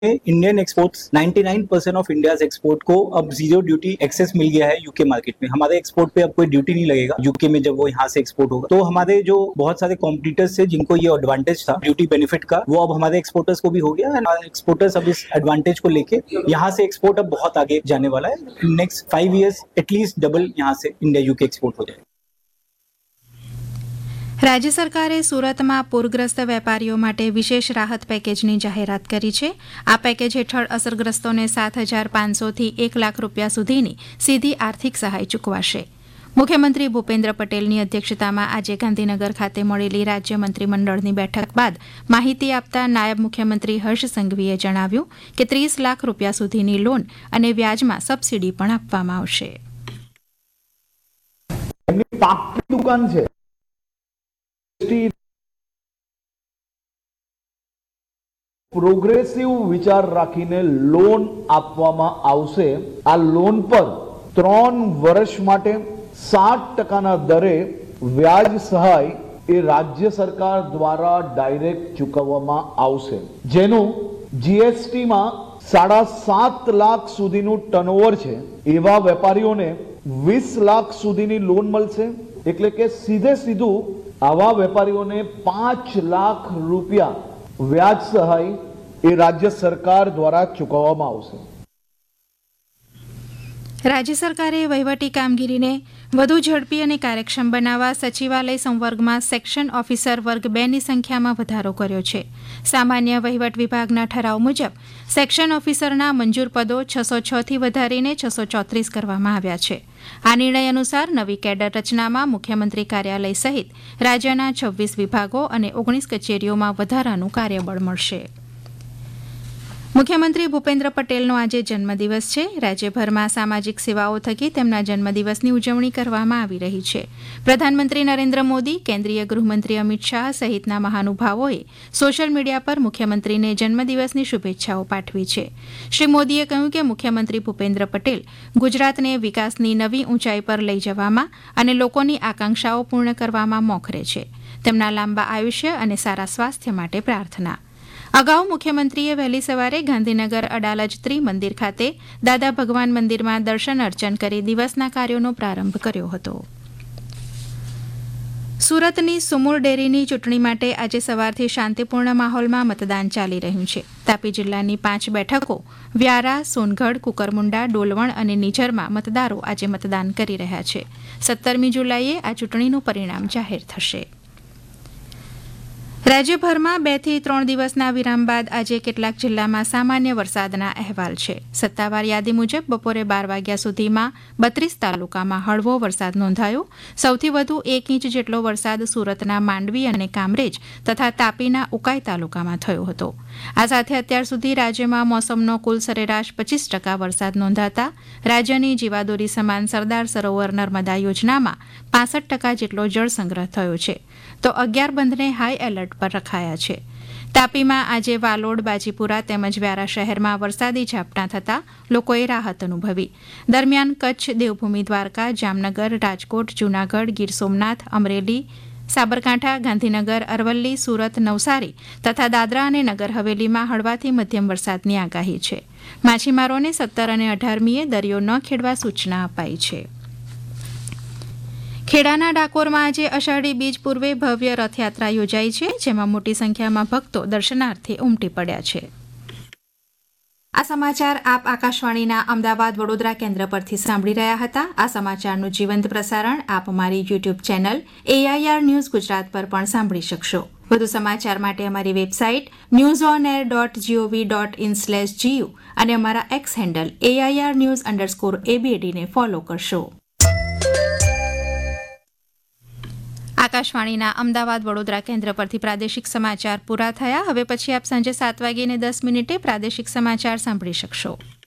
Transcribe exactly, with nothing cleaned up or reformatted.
Indian exports निन्यानवे percent of India's export को अब जीरो ड्यूटी एक्सेस मिल गया है यूके मार्केट में। हमारे एक्सपोर्ट पे अब कोई ड्यूटी नहीं लगेगा यूके में जब वो यहाँ से एक्सपोर्ट होगा। तो हमारे जो बहुत सारे कॉम्पिटिटर्स थे जिनको ये एडवांटेज था ड्यूटी बेनिफिट का, वो अब हमारे एक्सपोर्टर्स को भी हो गया है। एक्सपोर्टर्स अब इस एडवांटेज को लेके यहाँ से एक्सपोर्ट अब बहुत आगे जाने वाला है। Next five years at least double यहाँ से इंडिया यूके एक्सपोर्ट हो जाएगा। રાજ્ય સરકારે સુરતમાં પૂરગ્રસ્ત વેપારીઓ માટે વિશેષ રાહત પેકેજની જાહેરાત કરી છે। આ પેકેજ હેઠળ અસરગ્રસ્તોને સાત હજાર પાંચસોથી એક લાખ રૂપિયા સુધીની સીધી આર્થિક સહાય ચૂકવાશે। મુખ્યમંત્રી ભૂપેન્દ્ર પટેલની અધ્યક્ષતામાં આજે ગાંધીનગર ખાતે મળેલી રાજ્ય મંત્રીમંડળની બેઠક બાદ માહિતી આપતા નાયબ મુખ્યમંત્રી હર્ષ સંઘવીએ જણાવ્યું કે ત્રીસ લાખ રૂપિયા સુધીની લોન અને વ્યાજમાં સબસીડી પણ આપવામાં આવશે। દુકાન છે પ્રોગ્રેસિવ વિચાર રાખીને લોન આપવામાં આવશે। આ લોન પર ત્રણ વર્ષ માટે સાત ટકાના દરે વ્યાજ સહાય એ રાજ્ય સરકાર દ્વારા ડાયરેક્ટ ચૂકવવામાં આવશે, જેનું જીએસટી માં સાડા સાત લાખ સુધીનું ટર્નઓવર છે એવા વેપારીઓને વીસ લાખ સુધીની લોન મળશે। એટલે કે સીધે સીધું આવા વેપારીઓને પાંચ લાખ રૂપિયા વ્યાજ સહાય એ રાજ્ય સરકાર દ્વારા ચૂકવવામાં આવશે। રાજ્ય સરકારે વહીવટી કામગીરીને વધુ ઝડપી અને કાર્યક્ષમ બનાવવા સચિવાલય સંવર્ગમાં સેક્શન ઓફિસર વર્ગ બે ની સંખ્યામાં વધારો કર્યો છે। સામાન્ય વહીવટ વિભાગના ઠરાવ મુજબ સેક્શન ઓફિસરના મંજૂર પદો છસો છ થી વધારીને છસો ચોત્રીસ કરવામાં આવ્યા છે। આ નિર્ણય અનુસાર નવી કેડર રચનામાં મુખ્યમંત્રી કાર્યાલય સહિત રાજ્યના છવ્વીસ વિભાગો અને ઓગણીસ કચેરીઓમાં વધારાનું કાર્યબળ મળશે। મુખ્યમંત્રી ભૂપેન્દ્ર પટેલનો આજે જન્મદિવસ છે। રાજ્યભરમાં સામાજિક સેવાઓ થકી તેમના જન્મદિવસની ઉજવણી કરવામાં આવી રહી છે। પ્રધાનમંત્રી નરેન્દ્ર મોદી, કેન્દ્રીય ગૃહમંત્રી અમિત શાહ સહિતના મહાનુભાવોએ સોશિયલ મીડિયા પર મુખ્યમંત્રીને જન્મદિવસની શુભેચ્છાઓ પાઠવી છે। શ્રી મોદીએ કહ્યું કે મુખ્યમંત્રી ભૂપેન્દ્ર પટેલ ગુજરાતને વિકાસની નવી ઊંચાઈ પર લઈ જવામાં અને લોકોની આકાંક્ષાઓ પૂર્ણ કરવામાં મોખરે છે। તેમના લાંબા આયુષ્ય અને સારા સ્વાસ્થ્ય માટે પ્રાર્થના। અગાઉ મુખ્યમંત્રીએ વહેલી સવારે ગાંધીનગર અડાલજ ત્રિમંદિર ખાતે દાદા ભગવાન મંદિરમાં દર્શન અર્ચન કરી દિવસના કાર્યોનો પ્રારંભ કર્યો હતો। સુરતની સુમુર ડેરીની ચૂંટણી માટે આજે સવારથી શાંતિપૂર્ણ માહોલમાં મતદાન ચાલી રહ્યું છે। તાપી જિલ્લાની પાંચ બેઠકો વ્યારા, સોનગઢ, કુકરમુંડા, ડોલવણ અને નિઝરમાં મતદારો આજે મતદાન કરી રહ્યા છે। સત્તરમી જુલાઈએ આ ચૂંટણીનું પરિણામ જાહેર થશે। રાજ્યભરમાં બે થી ત્રણ દિવસના વિરામ બાદ આજે કેટલાક જિલ્લામાં સામાન્ય વરસાદના અહેવાલ છે। સત્તાવાર યાદી મુજબ બપોરે બાર વાગ્યા સુધીમાં બત્રીસ તાલુકામાં હળવો વરસાદ નોંધાયો। સૌથી વધુ એક ઇંચ જેટલો વરસાદ સુરતના માંડવી અને કામરેજ તથા તાપીના ઉકાઈ તાલુકામાં થયો હતો। આ સાથે અત્યાર સુધી રાજ્યમાં મોસમનો કુલ સરેરાશ પચીસ ટકા વરસાદ નોંધાતા રાજ્યની જીવાદોરી સમાન સરદાર સરોવર નર્મદા યોજનામાં પાસઠ ટકા જેટલો જળસંગ્રહ થયો છે, તો અગિયાર બંધને હાઈ એલર્ટ પર રખાયા છે। તાપીમાં આજે વાલોડ, બાજીપુરા તેમજ વ્યારા શહેરમાં વરસાદી ઝાપટાં થતાં લોકોએ રાહત અનુભવી। દરમિયાન કચ્છ, દેવભૂમિ દ્વારકા, જામનગર, રાજકોટ, જૂનાગઢ, ગીર સોમનાથ, અમરેલી, સાબરકાંઠા, ગાંધીનગર, અરવલ્લી, સુરત, નવસારી તથા દાદરા અને નગર હવેલીમાં હળવાથી મધ્યમ વરસાદની આગાહી છે। માછીમારોને સત્તર અને અઢારમીએ દરિયો ન ખેડવા સૂચના અપાઈ છે। ખેડાના ડાકોરમાં આજે અષાઢી બીજ પૂર્વે ભવ્ય રથયાત્રા યોજાઈ છે, જેમાં મોટી સંખ્યામાં ભક્તો દર્શનાર્થે ઉમટી પડ્યા છે। આ સમાચાર આપ આકાશવાણીના અમદાવાદ વડોદરા કેન્દ્ર પરથી સાંભળી રહ્યા હતા। આ સમાચારનું જીવંત પ્રસારણ આપ અમારી YouTube channel AIR news Gujarat પર પણ સાંભળી શકશો। વધુ સમાચાર માટે અમારી website news on air dot GOV dot in slash GU અને અમારા x handle AIR news underscore એબીએડીને follow કરશો। આકાશવાણીના અમદાવાદ વડોદરા કેન્દ્ર પરથી પ્રાદેશિક સમાચાર પૂરા થયા। હવે પછી આપ સાંજે સાત વાગીને દસ મિનિટે પ્રાદેશિક સમાચાર સાંભળી શકશો।